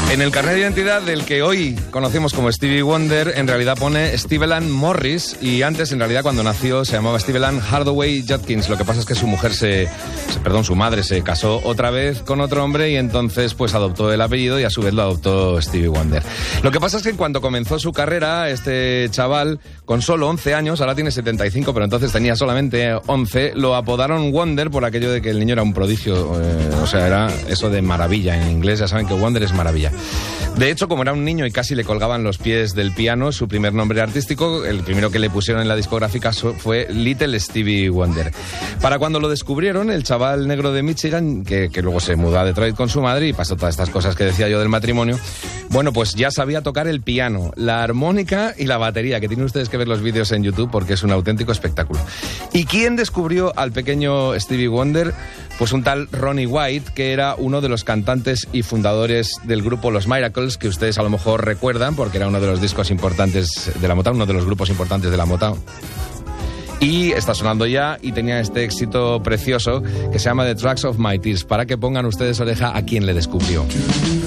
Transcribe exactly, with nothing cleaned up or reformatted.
En el carnet de identidad del que hoy conocemos como Stevie Wonder, en realidad pone Steveland Morris, y antes, en realidad, cuando nació, se llamaba Steveland Hardaway Judkins. Lo que pasa es que su mujer se, se, perdón, su madre se casó otra vez con otro hombre y entonces, pues, adoptó el apellido y a su vez lo adoptó Stevie Wonder. Lo que pasa es que cuando comenzó su carrera, este chaval, con solo once años, ahora tiene setenta y cinco, pero entonces tenía solamente once, lo apodaron Wonder por aquello de que el niño era un prodigio, eh, o sea, era eso de maravilla. En inglés ya saben que Wonder es maravilla. De hecho, como era un niño y casi le colgaban los pies del piano, su primer nombre artístico, el primero que le pusieron en la discográfica, fue Little Stevie Wonder. Para cuando lo descubrieron, el chaval negro de Michigan, que, que luego se mudó a Detroit con su madre y pasó todas estas cosas que decía yo del matrimonio, bueno, pues ya sabía tocar el piano, la armónica y la batería, que tienen ustedes que ver los vídeos en YouTube porque es un auténtico espectáculo. ¿Y quién descubrió al pequeño Stevie Wonder? Pues un tal Ronnie White, que era uno de los cantantes y fundadores del grupo Los Miracles, que ustedes a lo mejor recuerdan porque era uno de los discos importantes de la Motown, uno de los grupos importantes de la Motown. Y está sonando ya y tenía este éxito precioso que se llama The Tracks of My Tears, para que pongan ustedes oreja a quien le descubrió.